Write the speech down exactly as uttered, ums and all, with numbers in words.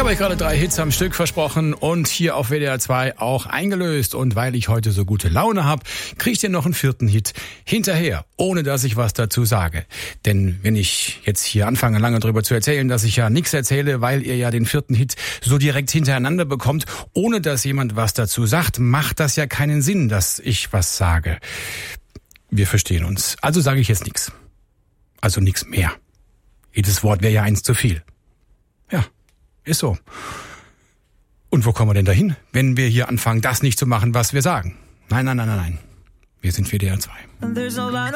habe euch gerade drei Hits am Stück versprochen und hier auf W D R zwei auch eingelöst. Und weil ich heute so gute Laune habe, kriegt ihr noch einen vierten Hit hinterher, ohne dass ich was dazu sage. Denn wenn ich jetzt hier anfange, lange drüber zu erzählen, dass ich ja nichts erzähle, weil ihr ja den vierten Hit so direkt hintereinander bekommt, ohne dass jemand was dazu sagt, macht das ja keinen Sinn, dass ich was sage. Wir verstehen uns. Also sage ich jetzt nichts. Also nichts mehr. Jedes Wort wäre ja eins zu viel. Ja, ist so. Und wo kommen wir denn dahin, wenn wir hier anfangen, das nicht zu machen, was wir sagen? Nein, nein, nein, nein, nein. Wir sind W D R zwei.